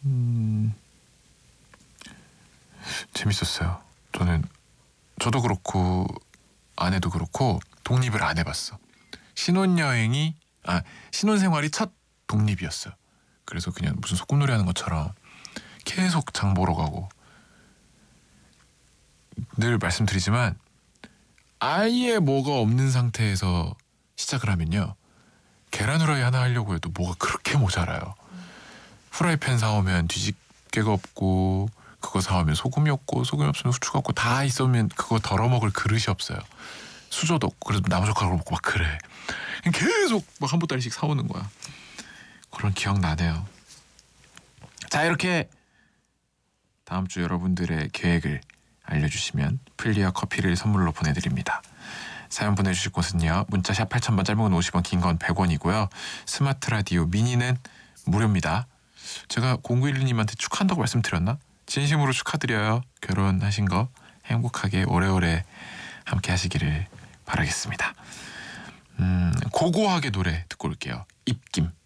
재밌었어요. 저도 그렇고 아내도 그렇고 독립을 안 해봤어. 신혼생활이 첫 독립이었어요. 그래서 그냥 무슨 소꿉놀이 하는 것처럼 계속 장 보러 가고. 늘 말씀드리지만 아예 뭐가 없는 상태에서 시작을 하면요, 계란 후라이 하나 하려고 해도 뭐가 그렇게 모자라요. 후라이팬 사오면 뒤집개가 없고, 그거 사오면 소금이 없고, 소금이 없으면 후추가 없고, 다 있으면 그거 덜어 먹을 그릇이 없어요. 수저도 없고. 그래서 나무젓가락을 먹고 막 그래. 계속 막 한 보따리씩 사오는 거야. 그런 기억 나네요. 자, 이렇게 다음 주 여러분들의 계획을 알려주시면 플리와 커피를 선물로 보내드립니다. 사연 보내주실 곳은요, 문자샵 8000번, 짧은 건 50원, 긴 건 100원이고요. 스마트 라디오 미니는 무료입니다. 제가 0912님한테 축하한다고 말씀드렸나? 진심으로 축하드려요. 결혼하신 거 행복하게 오래오래 함께 하시기를 바라겠습니다. 고고하게 노래 듣고 올게요. 입김.